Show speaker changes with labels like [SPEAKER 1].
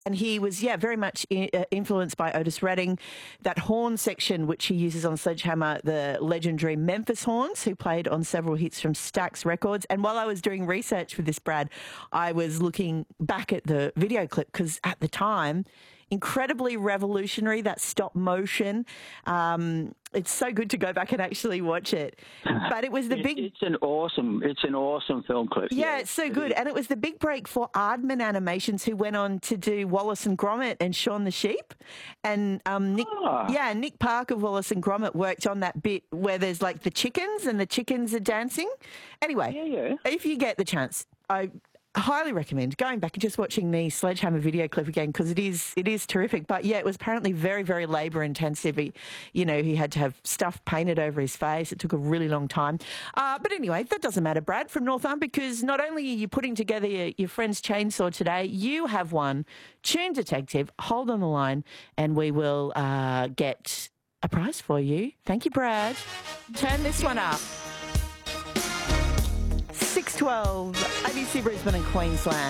[SPEAKER 1] And he was, very much influenced by Otis Redding. That horn section, which he uses on Sledgehammer, the legendary Memphis Horns, who played on several hits from Stax Records. And while I was doing research for this, Brad, I was looking back at the video clip because at the time, incredibly revolutionary, that stop motion. It's so good to go back and actually watch it. But it was the big...
[SPEAKER 2] It's an awesome film clip.
[SPEAKER 1] Yeah, it's so good. And it was the big break for Aardman Animations, who went on to do Wallace and Gromit and Shaun the Sheep. And Nick Park of Wallace and Gromit worked on that bit where there's like the chickens and the chickens are dancing. Anyway, if you get the chance, I highly recommend going back and just watching the Sledgehammer video clip again because it is terrific. But yeah, it was apparently very, very labour intensive. He had to have stuff painted over his face. It took a really long time. But anyway, that doesn't matter, Brad, from North Arm, because not only are you putting together your friend's chainsaw today, you have won Tune Detective. Hold on the line and we will get a prize for you. Thank you, Brad. Turn this one up. 6:12, ABC Brisbane and Queensland.